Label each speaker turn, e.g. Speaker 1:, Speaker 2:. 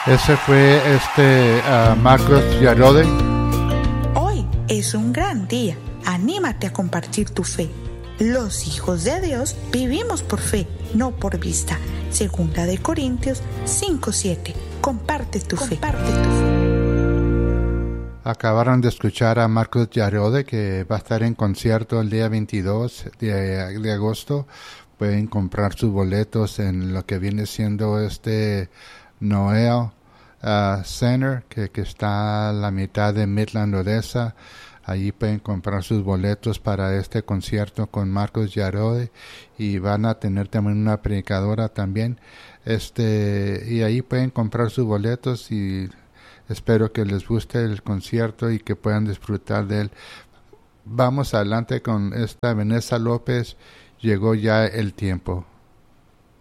Speaker 1: Ese fue Marcos Yarode.
Speaker 2: Hoy es un gran día. Anímate a compartir tu fe. Los hijos de Dios vivimos por fe, no por vista. Segunda de Corintios 5:7. Comparte tu fe.
Speaker 1: Acabaron de escuchar a Marcos Yarode, que va a estar en concierto el día 22 de agosto. Pueden comprar sus boletos en lo que viene siendo Noel Center, que está a la mitad de Midland, Odessa. Allí pueden comprar sus boletos para este concierto con Marcos Yarode, y van a tener también una predicadora también. Y ahí pueden comprar sus boletos, y espero que les guste el concierto y que puedan disfrutar de él. Vamos adelante con esta Vanessa López. Llegó ya el tiempo.